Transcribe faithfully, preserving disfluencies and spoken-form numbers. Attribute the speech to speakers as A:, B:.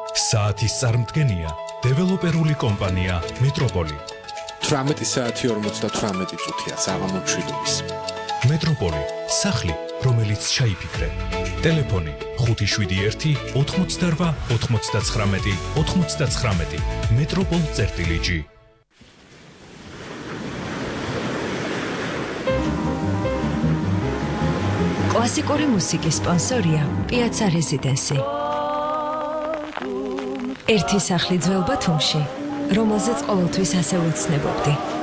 A: საათის წარმდგენია დეველოპერული კომპანია მეტროპოლი.
B: თვრამეტი საათი ორმოცდათვრამეტი წუთია საღამო მშვიდობის.
A: მეტროპოლი, სახლი, რომელიც ჩაიფიქრე. ტელეფონი ხუთი შვიდი ერთი ოთხმოცდარვა ოთხმოცდაცხრამეტი ოთხმოცდაცხრამეტი. მეტროპოლ წერტილი ჯი.
C: კლასიკური მუსიკის სპონსორია პიაცა რეზიდენსი. ერთი სახლი ძველ ბათუმში, რომელზეც ყოველთვის ასე ვეცნებობდი.